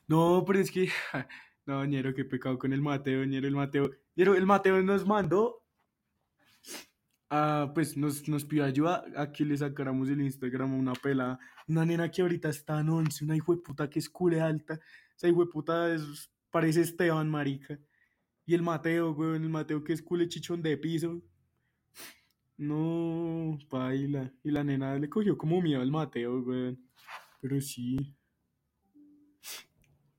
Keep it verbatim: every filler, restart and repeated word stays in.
No, pero es que, no, ñero, qué pecado con el Mateo, ñero, el Mateo. Ñero, el Mateo nos mandó, a, pues nos, nos pidió ayuda a que le sacáramos el Instagram a una pelada. Una nena que ahorita está en once, una hijueputa que es cule alta. Esa hijueputa es, parece Esteban, marica. Y el Mateo, weón, el Mateo que es cule chichón de piso. No, paila. Y la nena le cogió como miedo al Mateo, weón. Pero sí.